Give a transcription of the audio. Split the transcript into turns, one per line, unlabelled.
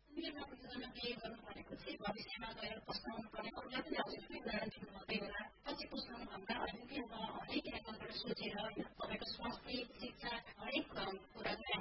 मेरो नतिजमा बिहे गर्नु भनेको चाहिँ भविष्यमा गएर पस्ताउनु पर्ने अरूलाई पनि हजुरले उदाहरण दिनुभयो होला पछि पस्ताउनुभन्दा अहिले अब हरेक एङ्गलबाट सोचेर होइन तपाईँको स्वास्थ्य शिक्षा हरेक कुरा